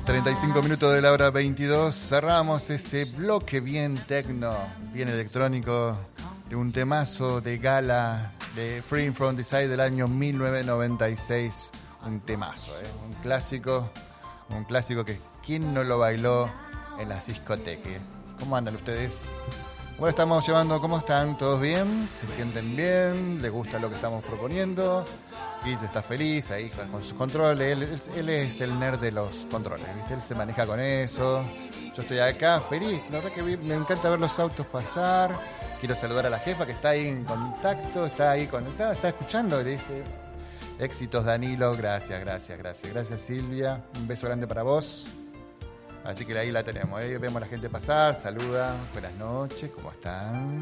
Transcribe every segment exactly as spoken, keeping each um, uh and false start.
treinta y cinco minutos de la hora veintidós. Cerramos ese bloque bien tecno, bien electrónico, de un temazo de gala de Free From The Side del año mil novecientos noventa y seis. Un temazo, ¿eh? Un clásico, un clásico que ¿quién no lo bailó en las discotecas? ¿Cómo andan ustedes? ¿Cómo estamos llevando? ¿Cómo están? ¿Todos bien? ¿Se sienten bien? ¿Les gusta lo que estamos proponiendo? Guille está feliz ahí con sus controles. Él, él, él es el nerd de los controles, ¿viste? Él se maneja con eso. Yo estoy acá feliz. La verdad que me encanta ver los autos pasar. Quiero saludar a la jefa que está ahí en contacto, está ahí conectada, está escuchando. Le dice: éxitos, Danilo. Gracias, gracias, gracias. Gracias, Silvia. Un beso grande para vos. Así que ahí la tenemos, ¿eh? Vemos a la gente pasar, saluda. Buenas noches, ¿cómo están?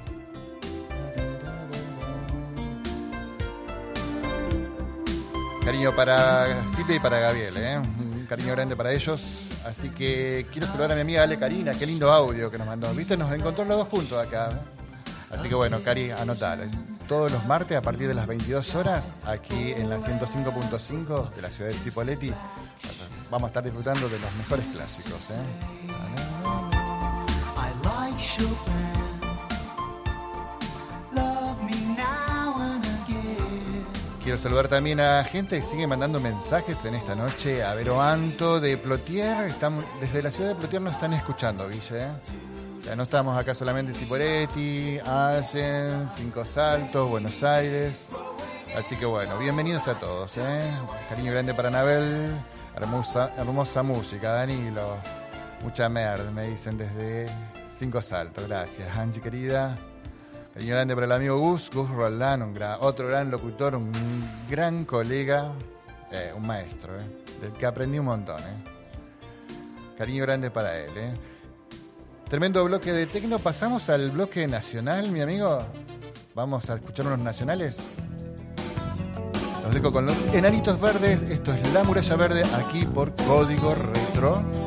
Cariño para Silvia y para Gabriel, ¿eh? Un cariño grande para ellos. Así que quiero saludar a mi amiga Ale Karina, qué lindo audio que nos mandó. ¿Viste? Nos encontró los dos juntos acá. Así que bueno, Cari, anotale. Todos los martes a partir de las veintidós horas, aquí en la ciento cinco punto cinco de la ciudad de Cipolletti, vamos a estar disfrutando de los mejores clásicos, ¿eh? Quiero saludar también a gente que sigue mandando mensajes en esta noche. A Vero Anto de Plotier. Están, desde la ciudad de Plotier nos están escuchando, Guille, ¿eh? O sea, no estamos acá solamente en Cipolletti, Allen, Cinco Saltos, Buenos Aires. Así que bueno, bienvenidos a todos, ¿eh? Cariño grande para Anabel. Hermosa, hermosa música, Danilo. Mucha merda, me dicen desde Cinco Saltos. Gracias, Angie querida. Cariño grande para el amigo Gus, Gus Roldán, un gran, otro gran locutor, un gran colega, eh, un maestro, ¿eh? Del que aprendí un montón, ¿eh? Cariño grande para él, ¿eh? Tremendo bloque de tecno. Pasamos al bloque nacional, mi amigo. Vamos a escuchar unos nacionales. Los dejo con los Enanitos Verdes. Esto es La Muralla Verde, aquí por Código Retro.